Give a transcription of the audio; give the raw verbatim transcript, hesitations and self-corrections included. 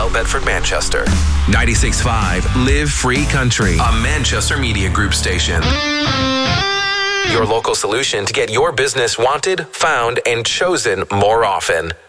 L, Bedford, Manchester. ninety-six point five Live Free Country, A Manchester Media Group station. Your local solution to get your business wanted, found, and chosen more often.